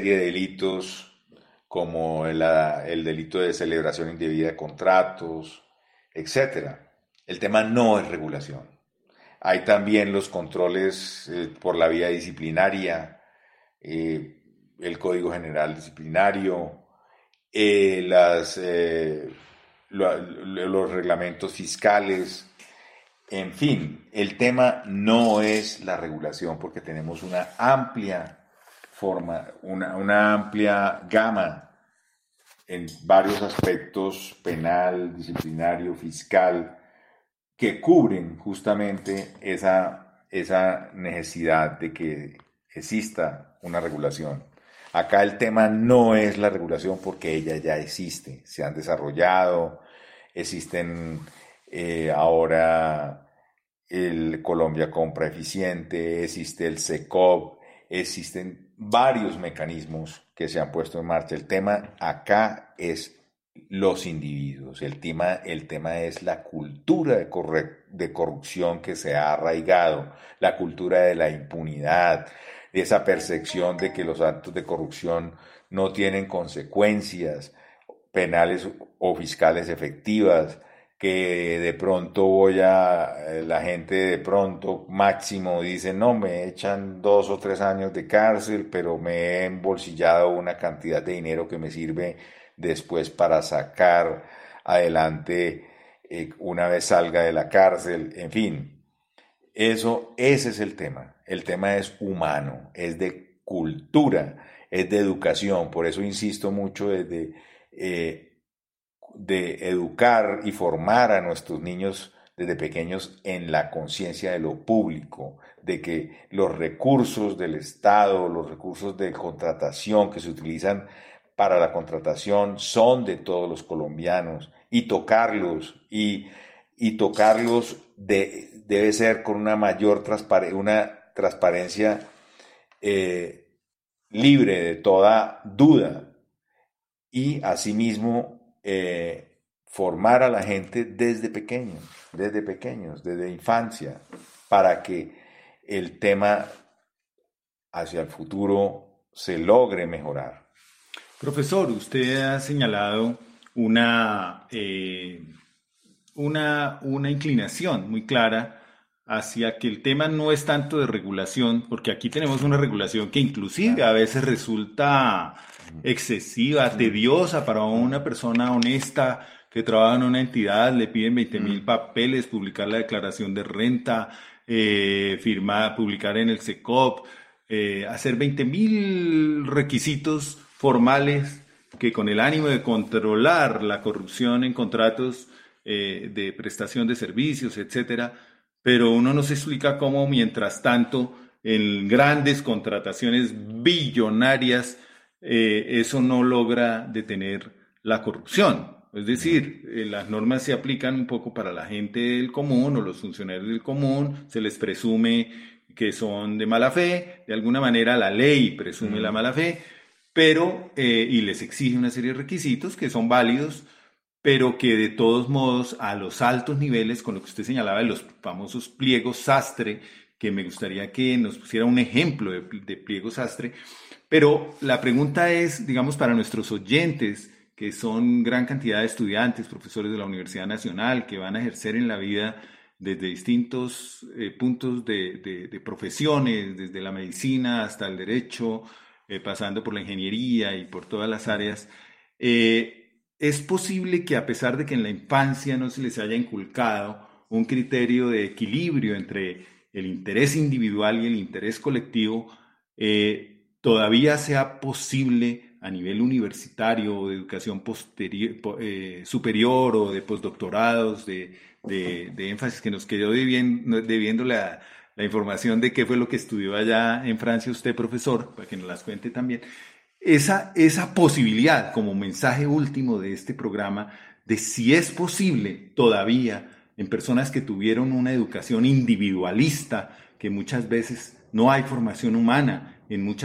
serie de delitos como el delito de celebración indebida de contratos, etcétera. El tema no es regulación. Hay también los controles por la vía disciplinaria, el Código General Disciplinario, los reglamentos fiscales. En fin, el tema no es la regulación porque tenemos una amplia una amplia gama en varios aspectos, penal, disciplinario, fiscal, que cubren justamente esa necesidad de que exista una regulación. Acá el tema no es la regulación porque ella ya existe, se han desarrollado, existen ahora el Colombia Compra Eficiente, existe el SECOV, existen varios mecanismos que se han puesto en marcha. El tema acá es los individuos, el tema es la cultura de corrupción que se ha arraigado, la cultura de la impunidad, esa percepción de que los actos de corrupción no tienen consecuencias penales o fiscales efectivas, que de pronto la gente de pronto máximo dice, no, me echan 2 o 3 años de cárcel, pero me he embolsillado una cantidad de dinero que me sirve después para sacar adelante una vez salga de la cárcel, en fin. Ese es el tema. El tema es humano, es de cultura, es de educación. Por eso insisto mucho de educar y formar a nuestros niños desde pequeños en la conciencia de lo público, de que los recursos del Estado, los recursos de contratación que se utilizan para la contratación son de todos los colombianos y tocarlos debe ser con una mayor transparencia libre de toda duda y asimismo formar a la gente desde pequeños, desde infancia, para que el tema hacia el futuro se logre mejorar. Profesor, usted ha señalado una inclinación muy clara hacia que el tema no es tanto de regulación, porque aquí tenemos una regulación que inclusive a veces resulta excesiva, tediosa para una persona honesta que trabaja en una entidad, le piden 20,000 papeles, publicar la declaración de renta, publicar en el SECOP, hacer 20,000 requisitos formales que con el ánimo de controlar la corrupción en contratos de prestación de servicios, etcétera, pero uno no se explica cómo mientras tanto en grandes contrataciones billonarias eso no logra detener la corrupción. Es decir, las normas se aplican un poco para la gente del común o los funcionarios del común, se les presume que son de mala fe, de alguna manera la ley presume la mala fe, pero y les exige una serie de requisitos que son válidos, pero que de todos modos a los altos niveles, con lo que usted señalaba de los famosos pliegos sastre, que me gustaría que nos pusiera un ejemplo de pliego sastre, pero la pregunta es, digamos, para nuestros oyentes, que son gran cantidad de estudiantes, profesores de la Universidad Nacional, que van a ejercer en la vida desde distintos puntos de profesiones, desde la medicina hasta el derecho, pasando por la ingeniería y por todas las áreas. ¿Es posible que a pesar de que en la infancia no se les haya inculcado un criterio de equilibrio entre el interés individual y el interés colectivo, todavía sea posible a nivel universitario o de educación superior o de postdoctorados, de énfasis que nos quedó debiendo la información de qué fue lo que estudió allá en Francia usted, profesor, para que nos las cuente también? Esa posibilidad como mensaje último de este programa de si es posible todavía en personas que tuvieron una educación individualista, que muchas veces no hay formación humana en muchas